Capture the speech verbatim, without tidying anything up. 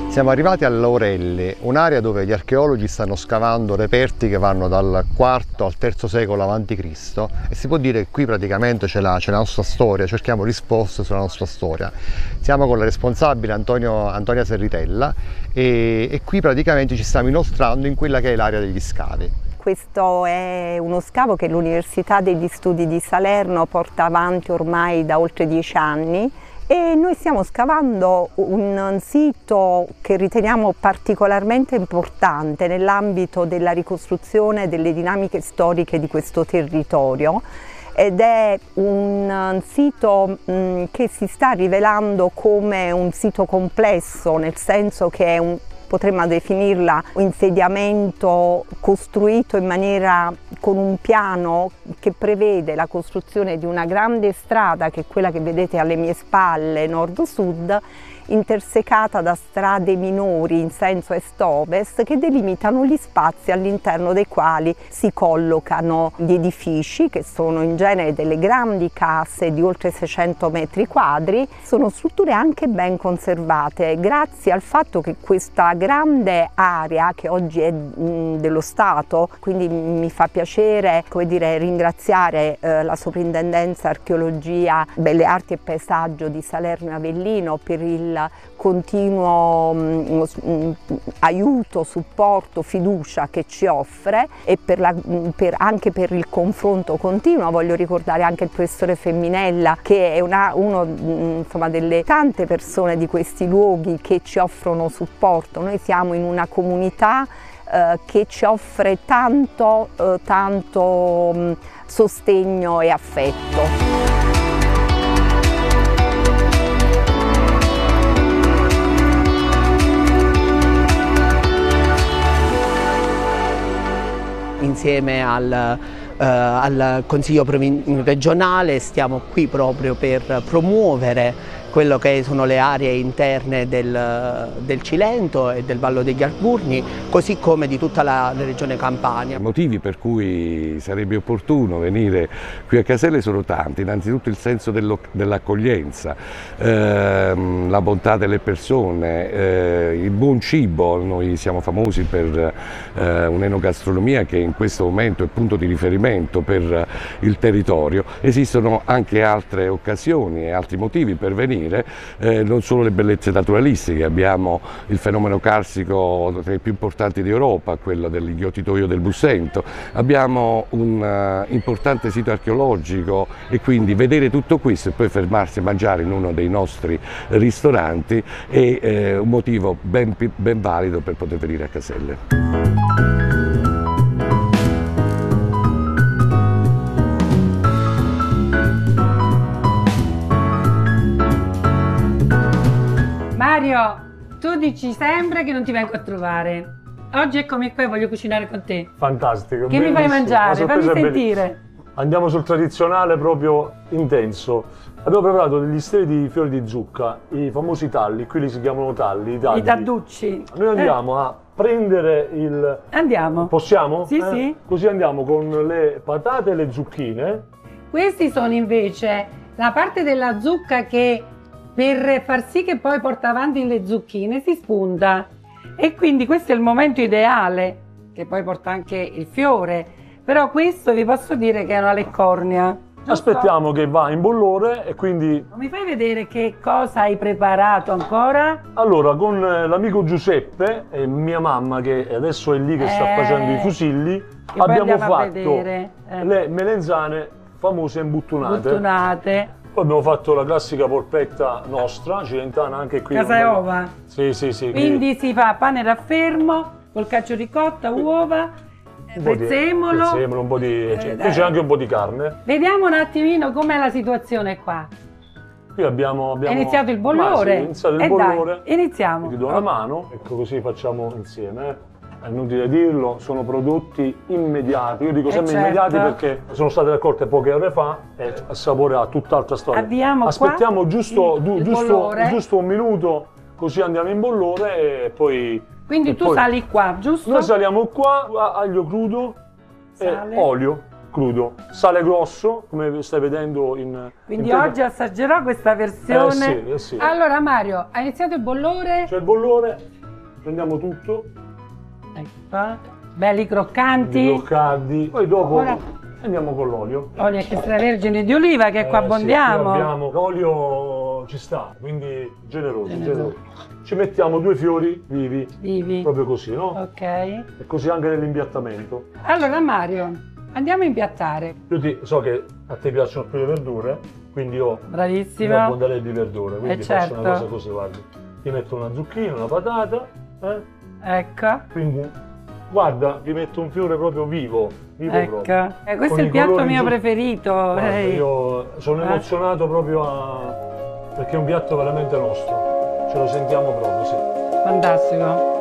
Siamo arrivati a Laurelli, un'area dove gli archeologi stanno scavando reperti che vanno dal quarto al terzo secolo avanti Cristo e si può dire che qui praticamente c'è la, c'è la nostra storia, cerchiamo risposte sulla nostra storia. Siamo con la responsabile Antonio, Antonia Serritella e, e qui praticamente ci stiamo inoltrando in quella che è l'area degli scavi. Questo è uno scavo che l'Università degli Studi di Salerno porta avanti ormai da oltre dieci anni. E noi stiamo scavando un sito che riteniamo particolarmente importante nell'ambito della ricostruzione delle dinamiche storiche di questo territorio ed è un sito mh, che si sta rivelando come un sito complesso, nel senso che è un potremmo definirla un insediamento costruito in maniera con un piano che prevede la costruzione di una grande strada, che è quella che vedete alle mie spalle, nord-sud, intersecata da strade minori in senso est-ovest che delimitano gli spazi all'interno dei quali si collocano gli edifici, che sono in genere delle grandi case di oltre seicento metri quadri. Sono strutture anche ben conservate grazie al fatto che questa grande area, che oggi è mh, dello Stato, quindi mi fa piacere, come dire, ringraziare eh, la Soprintendenza Archeologia, Belle Arti e Paesaggio di Salerno e Avellino per il continuo mh, aiuto, supporto, fiducia che ci offre e per la, per, anche per il confronto continuo. Voglio ricordare anche il professore Femminella, che è una uno, mh, insomma, delle tante persone di questi luoghi che ci offrono supporto. Noi siamo in una comunità eh, che ci offre tanto, eh, tanto mh, sostegno e affetto. Insieme al, eh, al Consiglio regionale stiamo qui proprio per promuovere quello che sono le aree interne del, del Cilento e del Vallo degli Arburni, così come di tutta la, la regione Campania. I motivi per cui sarebbe opportuno venire qui a Caselle sono tanti. Innanzitutto il senso dell'accoglienza, ehm, la bontà delle persone, eh, il buon cibo. Noi siamo famosi per eh, un'enogastronomia che in questo momento è punto di riferimento per il territorio. Esistono anche altre occasioni e altri motivi per venire. Eh, non solo le bellezze naturalistiche, abbiamo il fenomeno carsico tra i più importanti d'Europa, quello dell'Inghiottitoio del Bussento, abbiamo un uh, importante sito archeologico e quindi vedere tutto questo e poi fermarsi a mangiare in uno dei nostri ristoranti è eh, un motivo ben, ben valido per poter venire a Caselle. Mario, tu dici sempre che non ti vengo a trovare. Oggi eccomi qua e voglio cucinare con te. Fantastico. Che mi fai mangiare? Fammi sentire. Andiamo sul tradizionale proprio intenso. Abbiamo preparato degli steli di fiori di zucca, i famosi talli, qui li si chiamano talli, i talli. I tadducci. Noi andiamo eh. a prendere il... Andiamo. Possiamo? Sì, eh? sì. Così andiamo con le patate e le zucchine. Questi sono invece la parte della zucca che per far sì che poi porta avanti le zucchine si spunta e quindi questo è il momento ideale, che poi porta anche il fiore, però questo vi posso dire che è una leccornia. Giusto? Aspettiamo che va in bollore e quindi... Mi fai vedere che cosa hai preparato ancora? Allora, con l'amico Giuseppe e mia mamma, che adesso è lì che eh, sta facendo i fusilli, abbiamo fatto eh. le melenzane famose imbuttunate. Imbuttunate. Poi abbiamo fatto la classica polpetta nostra, cilentana, anche qui. Casa e uova? Sì, sì, sì. Quindi qui si fa pane raffermo, col cacio ricotta, uova, prezzemolo. Prezzemolo, un po' di... Eh, qui c'è anche un po' di carne. Vediamo un attimino com'è la situazione qua. Qui abbiamo... abbiamo... È iniziato il bollore. È iniziato il eh bollore. Dai, iniziamo. Ti do una mano, ecco, così facciamo insieme. Eh. È inutile dirlo, sono prodotti immediati, io dico sempre eh certo. immediati perché sono state raccolte poche ore fa e il sapore ha tutt'altra storia. Abbiamo Aspettiamo qua giusto, il, du, il giusto, giusto un minuto, così andiamo in bollore e poi... Quindi e tu poi... sali qua, giusto? Noi saliamo qua, aglio crudo Sale. e olio crudo, sale grosso, come stai vedendo in... Quindi in oggi assaggerò questa versione. Eh sì, eh sì. Allora Mario, ha iniziato il bollore? C'è il bollore. prendiamo tutto. Ecco. Belli croccanti. croccanti. Poi dopo Ora... andiamo con l'olio. Olio extravergine di oliva che eh, qua abbondiamo. Sì, abbiamo l'olio ci sta, quindi generoso, Generoso. generoso. Ci mettiamo due fiori vivi. Vivi. Proprio così, no? Ok. E così anche nell'impiattamento. Allora Mario, andiamo a impiattare. Io ti, so che a te piacciono più le verdure, quindi io Bravissimo. mi abbonderei di verdure, quindi Eh, faccio certo. una cosa così, guardi. Ti metto una zucchina, una patata, eh? Ecco. Quindi, guarda, ti metto un fiore proprio vivo, vivo Ecco. proprio. Eh, questo Con è il i piatto colori mio giu- preferito. Guarda, Ehi. io sono Eh? emozionato proprio a... perché è un piatto veramente nostro, ce lo sentiamo proprio, sì. Fantastico.